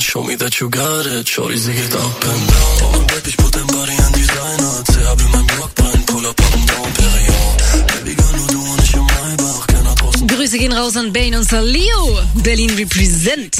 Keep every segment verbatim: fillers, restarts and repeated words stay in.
show me that you got it. Shorty, sie geht up and down. Oh, Baby, ich put dein Body an Designer. C H B mein Blockbein, pull up up and down, Period. Baby, girl, nur du und ich im Maybach. Keiner draußen. Grüße gehen raus an Bane und Salio. Berlin represent.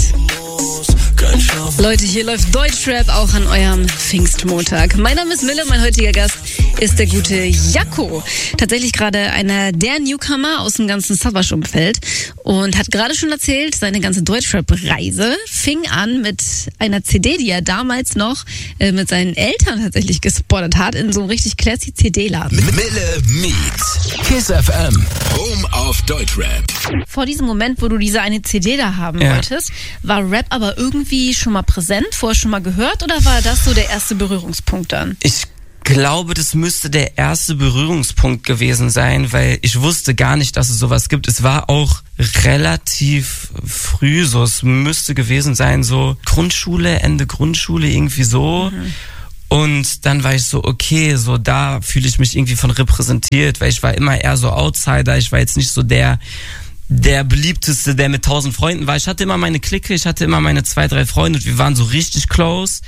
Leute, hier läuft Deutschrap auch an eurem Pfingstmontag. Mein Name ist Mille, mein heutiger Gast ist der gute Jaco. Tatsächlich gerade einer der Newcomer aus dem ganzen Savage-Umfeld und hat gerade schon erzählt, seine ganze Deutschrap-Reise fing an mit einer C D, die er damals noch äh, mit seinen Eltern tatsächlich gespottet hat, in so einem richtig classy C D-Laden. Mille meets Kiss F M, Home of Deutschrap. Vor diesem Moment, wo du diese eine C D da haben Ja. wolltest, war Rap aber irgendwie schon mal präsent, vorher schon mal gehört, oder war das so der erste Berührungspunkt dann? Ich glaube, das müsste der erste Berührungspunkt gewesen sein, weil ich wusste gar nicht, dass es sowas gibt. Es war auch relativ früh so. Es müsste gewesen sein, so Grundschule, Ende Grundschule, irgendwie so. Mhm. Und dann war ich so, okay, so da fühle ich mich irgendwie von repräsentiert, weil ich war immer eher so Outsider. Ich war jetzt nicht so der... der beliebteste, der mit tausend Freunden war. Ich hatte immer meine Clique, ich hatte immer meine zwei, drei Freunde und wir waren so richtig close.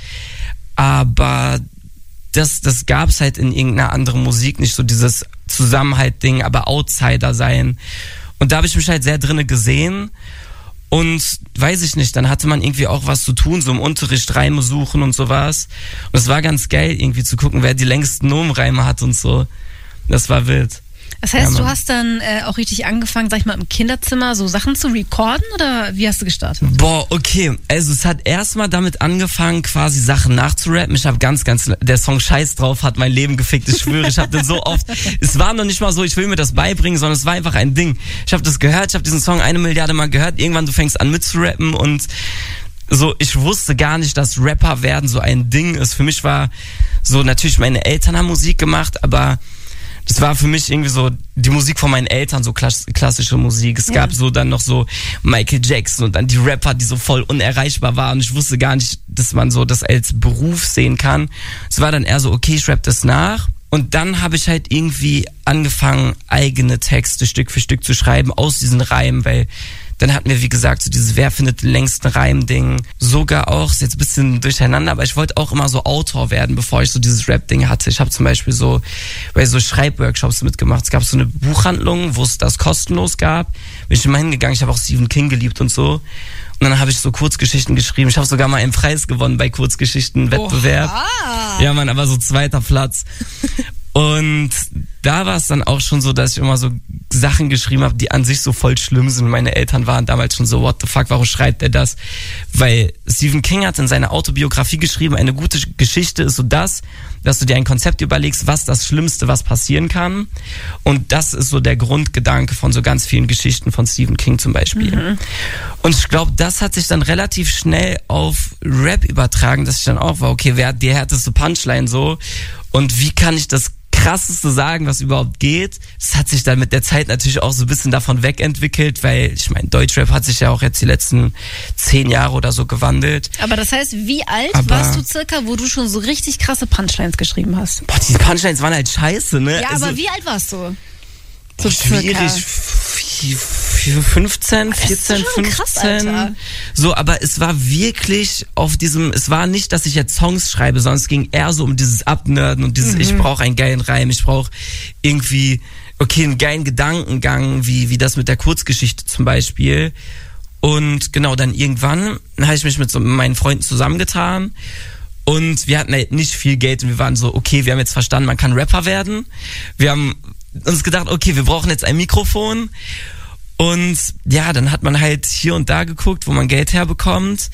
Aber das, das gab's halt in irgendeiner anderen Musik nicht, so dieses Zusammenhalt-Ding, aber Outsider sein. Und da habe ich mich halt sehr drinne gesehen. Und weiß ich nicht, dann hatte man irgendwie auch was zu tun, so im Unterricht Reime suchen und sowas. Und es war ganz geil, irgendwie zu gucken, wer die längsten Nomenreime hat und so. Das war wild. Das heißt, Ja, du Mann. hast dann äh, auch richtig angefangen, sag ich mal, im Kinderzimmer so Sachen zu recorden, oder wie hast du gestartet? Boah, okay. Also es hat erstmal damit angefangen, quasi Sachen nachzurappen. Ich habe ganz, ganz, der Song Scheiß drauf hat mein Leben gefickt. Ich schwöre, ich habe den so oft. Es war noch nicht mal so, ich will mir das beibringen, sondern es war einfach ein Ding. Ich habe das gehört, ich habe diesen Song eine Milliarde Mal gehört. Irgendwann du fängst an mitzurappen und so, ich wusste gar nicht, dass Rapper werden so ein Ding ist. Für mich war so, natürlich meine Eltern haben Musik gemacht, aber das war für mich irgendwie so die Musik von meinen Eltern, so klass- klassische Musik. Es Ja. gab so dann noch so Michael Jackson und dann die Rapper, die so voll unerreichbar waren. Ich wusste gar nicht, dass man so das als Beruf sehen kann. Es war dann eher so, okay, ich rapp das nach. Und dann habe ich halt irgendwie angefangen, eigene Texte Stück für Stück zu schreiben aus diesen Reimen, weil dann hatten wir, wie gesagt, so dieses Wer findet den längsten Reim-Ding. Sogar auch, ist jetzt ein bisschen durcheinander, aber ich wollte auch immer so Autor werden, bevor ich so dieses Rap-Ding hatte. Ich habe zum Beispiel so bei so Schreibworkshops mitgemacht. Es gab so eine Buchhandlung, wo es das kostenlos gab. Bin ich immer hingegangen, ich habe auch Stephen King geliebt und so. Und dann habe ich so Kurzgeschichten geschrieben. Ich habe sogar mal einen Preis gewonnen bei Kurzgeschichten-Wettbewerb. Oha. Ja, Mann, aber so zweiter Platz. Und da war es dann auch schon so, dass ich immer so Sachen geschrieben habe, die an sich so voll schlimm sind. Meine Eltern waren damals schon so, what the fuck, warum schreibt er das? Weil Stephen King hat in seiner Autobiografie geschrieben, eine gute Geschichte ist so das, dass du dir ein Konzept überlegst, was das Schlimmste, was passieren kann. Und das ist so der Grundgedanke von so ganz vielen Geschichten von Stephen King zum Beispiel. Mhm. Und ich glaube, das hat sich dann relativ schnell auf Rap übertragen, dass ich dann auch war, okay, wer hat die härteste Punchline so? Und wie kann ich das Krasseste sagen, was überhaupt geht? Das hat sich dann mit der Zeit natürlich auch so ein bisschen davon wegentwickelt, weil ich meine, Deutschrap hat sich ja auch jetzt die letzten zehn Jahre oder so gewandelt. Aber das heißt, wie alt Aber- warst du circa, wo du schon so richtig krasse Punchlines geschrieben hast? Boah, diese Punchlines waren halt scheiße, ne? Ja, Also, aber wie alt warst du? boah, schwierig. F- f- fünfzehn, vierzehn, schon krass, fünfzehn. Alter. So, aber es war wirklich auf diesem, es war nicht, dass ich jetzt Songs schreibe, sondern es ging eher so um dieses Abnörden und dieses, Mhm. ich brauche einen geilen Reim, ich brauche irgendwie, okay, einen geilen Gedankengang, wie, wie das mit der Kurzgeschichte zum Beispiel. Und genau, dann irgendwann habe ich mich mit so meinen Freunden zusammengetan. Und wir hatten halt nicht viel Geld und wir waren so, okay, wir haben jetzt verstanden, man kann Rapper werden. Wir haben uns gedacht, okay, wir brauchen jetzt ein Mikrofon. Und ja, dann hat man halt hier und da geguckt, wo man Geld herbekommt.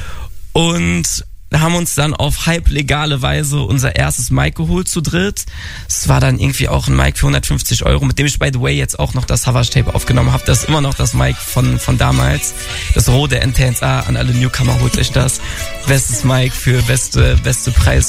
Und haben uns dann auf halblegale Weise unser erstes Mic geholt zu dritt. Es war dann irgendwie auch ein Mic für hundertfünfzig Euro, mit dem ich, by the way, jetzt auch noch das Savage-Tape aufgenommen habe. Das ist immer noch das Mic von von damals. Das rote N T N S A, an alle Newcomer, holt euch das. Bestes Mic für beste, beste Preis.